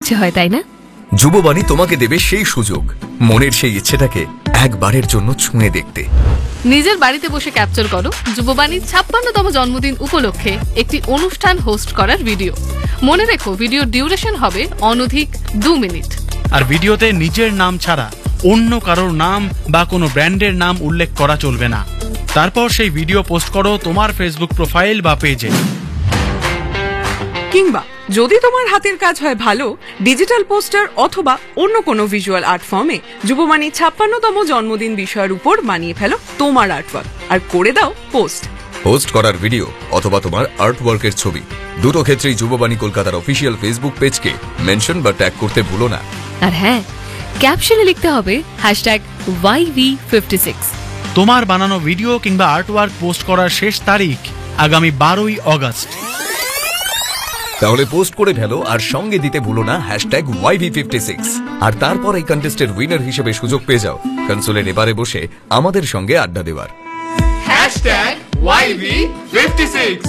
ইচ্ছে হয়, তাই না? যুববাণী তোমাকে দেবে সেই সুযোগ, মনের সেই ইচ্ছেটাকে একবারের জন্য ছুঁয়ে দেখতে। নিজের বাড়িতে বসে ক্যাপচার করো যুববাণীর 56তম জন্মদিন উপলক্ষে একটি অনুষ্ঠান হোস্ট করার ভিডিও। মনে রেখো, ভিডিওর ডিউরেশন হবে অনধিক 2 মিনিট। আর ভিডিওতে নিজের নাম ছাড়া অন্য কারোর নাম বা কোনো ব্র্যান্ডের নাম উল্লেখ করা চলবে না। তারপর সেই ভিডিও পোস্ট করো তোমার ফেসবুক প্রোফাইল বা পেজে। কিংবা যদি তোমার হাতের কাজ হয় ভালো, ডিজিটাল পোস্টার অথবা অন্য কোনো ভিজুয়াল আর্ট ফর্মে যুববাণীর 56তম জন্মদিন বিষয়ের উপর বানিয়ে ফেলো তোমার আর্টওয়ার্ক আর করে দাও পোস্ট। পোস্ট করার ভিডিও অথবা তোমার আর্টওয়ার্কের ছবি, দুটো ক্ষেত্রেই যুববাণী কলকাতার অফিসিয়াল ফেসবুক পেজকে মেনশন বা ট্যাগ করতে ভুলো না। আর হ্যাঁ, ক্যাপশনে লিখতে হবে #YV56। তোমার বানানো ভিডিও কিংবা আর্টওয়ার্ক পোস্ট করার শেষ তারিখ আগামী 12ই অগস্ট। তাহলে পোস্ট করে ফেলো আর সঙ্গে দিতে ভুলো না #YV56। আর তারপর এই কন্টেস্টের উইনার হিসেবে সুযোগ পেয়ে যাও কনসোলের এবারে বসে আমাদের সঙ্গে আড্ডা দেওয়ার। #YV56।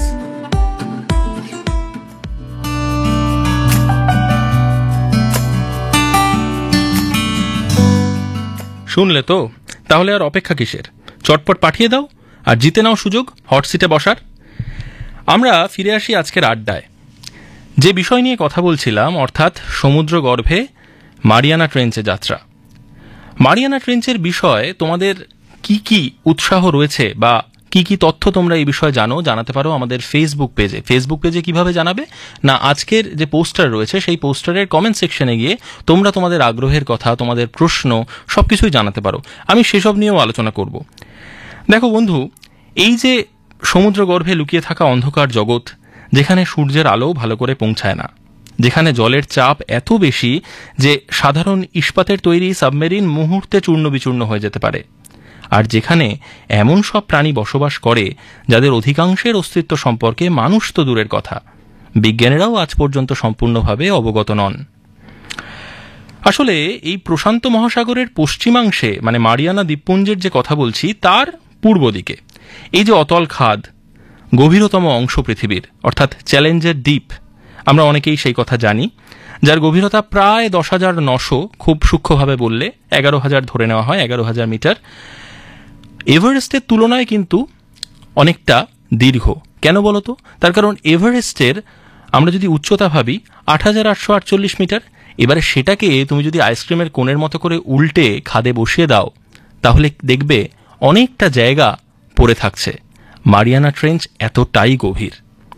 শুনলে তো? তাহলে আর অপেক্ষা কিসের? চটপট পাঠিয়ে দাও আর জিতে নাও সুযোগ হট সিটে বসার। আমরা ফিরে আসি আজকের আড্ডায়। যে বিষয় নিয়ে কথা বলছিলাম, অর্থাৎ সমুদ্র গর্ভে মারিয়ানা ট্রেঞ্চে যাত্রা। মারিয়ানা ট্রেঞ্চের বিষয়ে তোমাদের কি কি উৎসাহ রয়েছে বা কি কি তথ্য তোমরা এই বিষয়ে জানাতে পারো আমাদের ফেসবুক পেজে। ফেসবুক পেজে কিভাবে জানাবে না, আজকের যে পোস্টার রয়েছে সেই পোস্টারের কমেন্ট সেকশনে গিয়ে তোমরা তোমাদের আগ্রহের কথা, তোমাদের প্রশ্ন সবকিছুই জানাতে পারো। আমি সেসব নিয়েও আলোচনা করব। দেখো বন্ধু, এই যে সমুদ্র গর্ভে লুকিয়ে থাকা অন্ধকার জগৎ, যেখানে সূর্যের আলো ভালো করে পৌঁছায় না, যেখানে জলের চাপ এত বেশি যে সাধারণ ইস্পাতের তৈরি সাবমেরিন মুহূর্তে চূর্ণ বিচূর্ণ হয়ে যেতে পারে, আর যেখানে এমন সব প্রাণী বসবাস করে যাদের অধিকাংশের অস্তিত্ব সম্পর্কে মানুষ তো দূরের কথা, বিজ্ঞানীরাও আজ পর্যন্ত সম্পূর্ণভাবে অবগত নন। আসলে এই প্রশান্ত মহাসাগরের পশ্চিমাংশে, মানে মারিয়ানা দ্বীপপুঞ্জের যে কথা বলছি, তার পূর্ব দিকে এই যে অতল খাদ, গভীরতম অংশ পৃথিবীর, অর্থাৎ চ্যালেঞ্জার দ্বীপ, আমরা অনেকেই সেই কথা জানি, যার গভীরতা প্রায় 10,900, খুব সূক্ষ্মভাবে বললে 11,000 ধরে নেওয়া হয়, 11,000 মিটার। এভারেস্টের তুলনায় কিন্তু অনেকটা দীর্ঘ। কেন বলো তো? তার কারণ এভারেস্টের আমরা যদি উচ্চতা ভাবি 8,848 মিটার, এবারে সেটাকে তুমি যদি আইসক্রিমের কোণের মতো করে উল্টে খাদে বসিয়ে দাও, তাহলে দেখবে অনেকটা জায়গা পড়ে থাকছে। মারিয়ানা ট্রেঞ্চ এতটাই গভীর।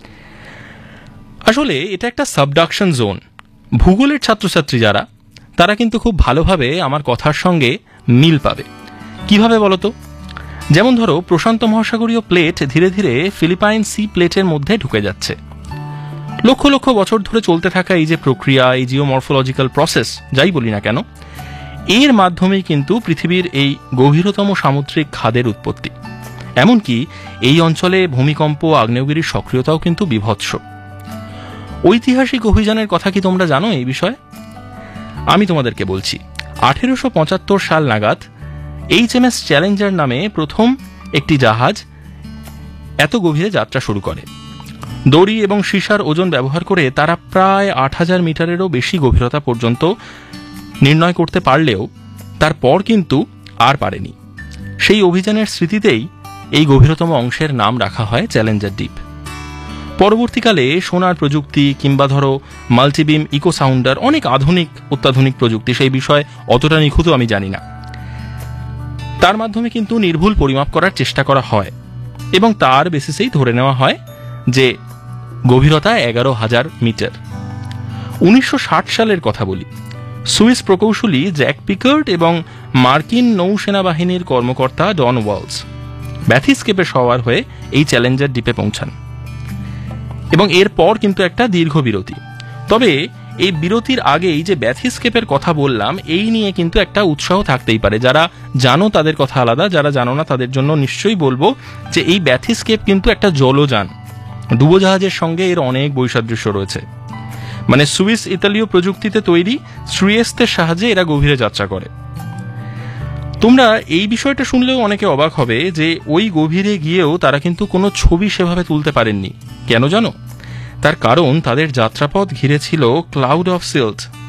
আসলে এটা একটা সাবডাকশন জোন। ভূগোলের ছাত্রছাত্রী যারা, তারা কিন্তু খুব ভালোভাবে আমার কথার সঙ্গে মিল পাবে। কিভাবে বলতো? যেমন ধরো, প্রশান্ত মহাসাগরীয় প্লেট ধীরে ধীরে ফিলিপাইন সি প্লেটের মধ্যে ঢুকে যাচ্ছে। লক্ষ লক্ষ বছর ধরে চলতে থাকা এই যে প্রক্রিয়া, এই জিওমরফোলজিক্যাল প্রসেস যাই বলি না কেন, এর মাধ্যমেই কিন্তু পৃথিবীর এই গভীরতম সামুদ্রিক খাদের উৎপত্তি। এমনকি এই অঞ্চলে ভূমিকম্প, আগ্নেয়গিরির সক্রিয়তাও কিন্তু বিভৎস। ঐতিহাসিক অভিযানের কথা কি তোমরা জানো এই বিষয়ে? আমি তোমাদেরকে বলছি। 1875 সাল নাগাদ HMS চ্যালেঞ্জার নামে প্রথম একটি জাহাজ এত গভীরে যাত্রা শুরু করে। দড়ি এবং সীসার ওজন ব্যবহার করে তারা প্রায় 8,000 মিটারেরও বেশি গভীরতা পর্যন্ত নির্ণয় করতে পারলেও তারপর কিন্তু আর পারেনি। সেই অভিযানের স্মৃতিতেই এই গভীরতম অংশের নাম রাখা হয় চ্যালেঞ্জার দ্বীপ। পরবর্তীকালে সোনার প্রযুক্তি কিংবা ধরো মাল্টিবিম ইকো সাউন্ডার, অনেক অত্যাধুনিক প্রযুক্তি, সেই বিষয়ে অতটা নিখুঁত আমি জানি না, তার মাধ্যমে কিন্তু নির্ভুল পরিমাপ করার চেষ্টা করা হয় এবং তার বেসিসেই ধরে নেওয়া হয় যে গভীরতা 11,000 মিটার। 1960 সালের কথা বলি। সুইস প্রকৌশলী জ্যাক পিকার্ড এবং মার্কিন নৌসেনাবাহিনীর কর্মকর্তা ডন ওয়ালস ব্যাথিস্কেপে সওয়ার হয়ে এই চ্যালেঞ্জার দ্বীপে পৌঁছান এবং এরপর কিন্তু একটা দীর্ঘ বিরতি। তবে এই বিরতির আগে এই যে ব্যাথিস্কেপের কথা বললাম, এই নিয়ে কিন্তু একটা উৎসাহ থাকতেই পারে। যারা জানো তাদের কথা আলাদা, যারা জানো না তাদের জন্য নিশ্চয়ই বলবো যে এই ব্যাথিস্কেপ কিন্তু একটা জলযান। ডুবোজাহাজের সঙ্গে এর অনেক বৈসাদৃশ্য রয়েছে। মানে সুইস ইতালীয় প্রযুক্তিতে তৈরি শ্রুয়েস্তের সাহায্যে এরা গভীরে যাত্রা করে। তোমরা এই বিষয়টা শুনলেও অনেকে অবাক হবে যে ওই গভীরে গিয়েও তারা কিন্তু কোনো ছবি সেভাবে তুলতে পারেননি। কেন জানো? তার কারণ তাদের যাত্রাপথ ঘিরে ছিল ক্লাউড অফ সিল্ট,